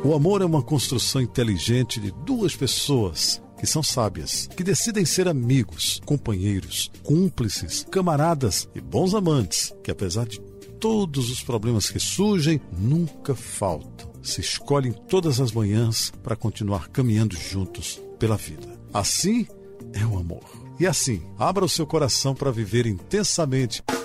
O amor é uma construção inteligente de duas pessoas que são sábias, que decidem ser amigos, companheiros, cúmplices, camaradas e bons amantes, que apesar de todos os problemas que surgem, nunca faltam. Se escolhem todas as manhãs para continuar caminhando juntos pela vida. Assim é o amor. E assim, abra o seu coração para viver intensamente